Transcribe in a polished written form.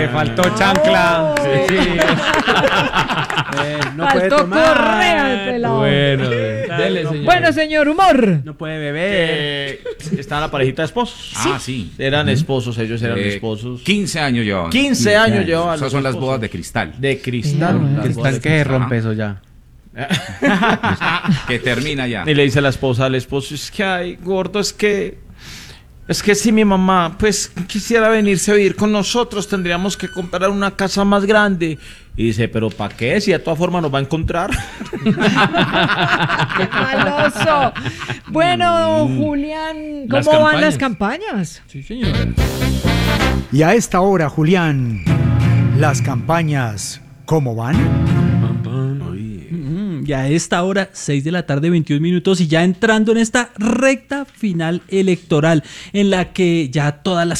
faltó chancla. Sí. No puede Faltó tomar. correa el pelado. Bueno, dele, señor. Bueno, señor, humor. No puede beber. Estaba la parejita de esposos. Sí. Eran esposos, ellos eran esposos. 15 años llevaban. 15 años llevaban. Esas los son las esposos. bodas de cristal. De cristal. Mira, Las Cristal bodas de que se rompe eso ya. Que termina ya. Y le dice la esposa al esposo, es que ay, gordo, es que si mi mamá pues quisiera venirse a vivir con nosotros, tendríamos que comprar una casa más grande. Y dice, pero ¿para qué? Si de todas formas nos va a encontrar. ¡Qué maloso! Bueno, Julián, Las ¿cómo van las campañas. campañas? Sí, señor. Y a esta hora, Julián, las campañas, ¿cómo van? Y a esta hora, 6 de la tarde, 21 minutos, y ya entrando en esta recta final electoral, en la que ya todas las